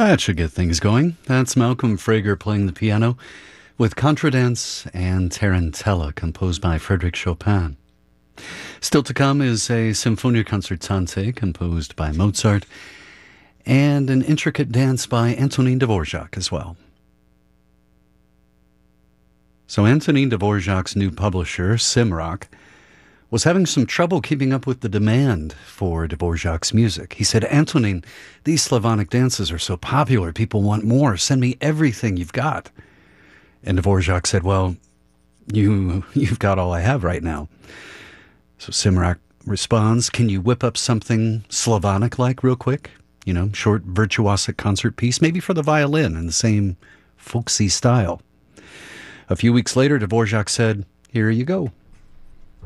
That should get things going. That's Malcolm Frager playing the piano with Contradance and Tarantella, composed by Frédéric Chopin. Still to come is a Symphonia Concertante, composed by Mozart, and an intricate dance by Antonin Dvorak as well. So Antonin Dvorak's new publisher, Simrock, was having some trouble keeping up with the demand for Dvorak's music. He said, "Antonin, these Slavonic dances are so popular, people want more. Send me everything you've got." And Dvorak said, "Well, you've got all I have right now." So Simrock responds, "Can you whip up something Slavonic-like real quick? You know, short virtuosic concert piece, maybe for the violin in the same folksy style." A few weeks later, Dvorak said, "Here you go."